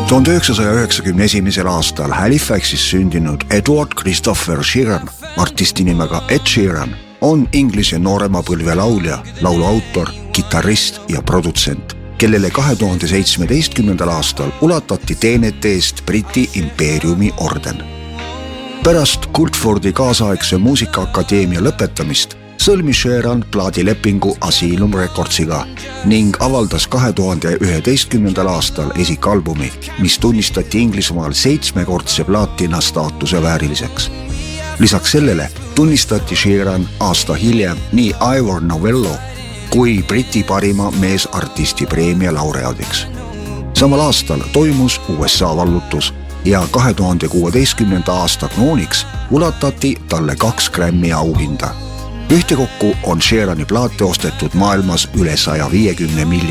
1991. aastal Halifaxis sündinud Edward Christopher Sheeran, artisti nimega Ed Sheeran, on Inglise noorema põlve laulja, lauluautor, kitarrist ja produtsent, kellele 2017. aastal ulatati teenete eest Briti impeeriumi orden. Pärast Cultfordi kaasaegse muusikaakadeemia lõpetamist sõlmis Sheeran plaadilepingu Asylum Recordsiga ning avaldas 2011. aastal esikalbumi, mis tunnistati Inglismaal 7-kordse plaatina staatuse vääriliseks. Lisaks sellele tunnistati Sheeran aasta hiljem nii Ivor Novello kui Briti parima meesartisti preemia laureaadiks. Samal aastal toimus USA vallutus ja 2016. aasta krooniks ulatati talle 2 Grammy auhinda. Ühtekokku on Sheerani plaate ostetud maailmas üle 150 miljoni.